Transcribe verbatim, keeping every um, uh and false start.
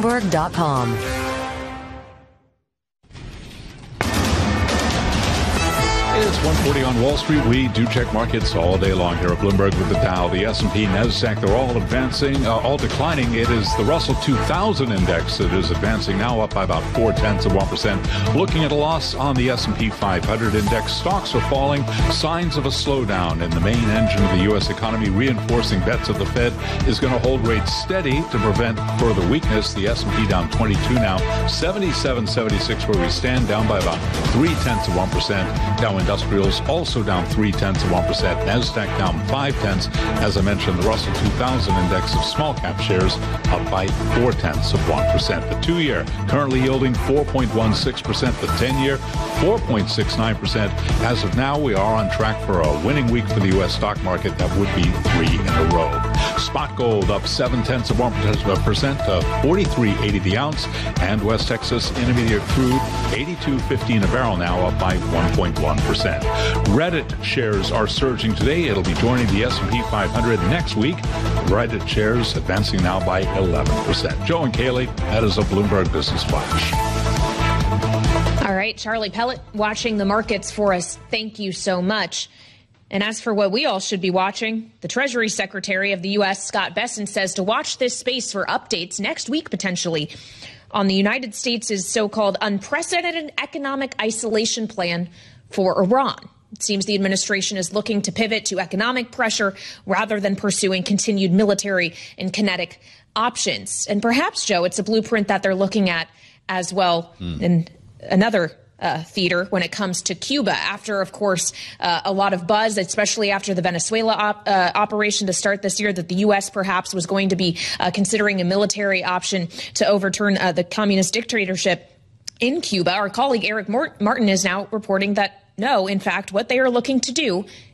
Bloomberg dot com. It's one forty on Wall Street. We do check markets all day long here at Bloomberg with the Dow, the S and P, NASDAQ. They're all advancing, uh, all declining. It is the Russell two thousand index that is advancing now, up by about four tenths of one percent. Looking at a loss on the S and P five hundred index. Stocks are falling. Signs of a slowdown in the main engine of the U S economy, reinforcing bets that the Fed is going to hold rates steady to prevent further weakness. The S and P down twenty-two now, seventy-seven seventy-six where we stand, down by about three tenths of one percent. Dow Industrials also down three tenths of one percent. NASDAQ down five tenths. As I mentioned, the Russell two thousand index of small cap shares up by four tenths of one percent. The two year currently yielding four point one six percent. The ten year four point six nine percent. As of now, we are on track for a winning week for the U S stock market. That would be three in a row. Spot gold up seven tenths of one percent to forty-three eighty the ounce. And West Texas Intermediate crude eighty-two fifteen a barrel, now up by one point one percent. Reddit shares are surging today. It'll be joining the S and P five hundred next week. Reddit shares advancing now by eleven percent. Joe and Kaylee, that is a Bloomberg Business Flash. All right, Charlie Pellet watching the markets for us. Thank you so much. And as for what we all should be watching, the Treasury Secretary of the U S, Scott Bessent, says to watch this space for updates next week, potentially, on the United States' so-called unprecedented economic isolation plan for Iran. It seems the administration is looking to pivot to economic pressure rather than pursuing continued military and kinetic options. And perhaps, Joe, it's a blueprint that they're looking at as well mm. in another uh, theater when it comes to Cuba. After, of course, uh, a lot of buzz, especially after the Venezuela op- uh, operation to start this year, that the U S perhaps was going to be uh, considering a military option to overturn uh, the communist dictatorship in Cuba. Our colleague Eric Martin is now reporting that no, in fact, what they are looking to do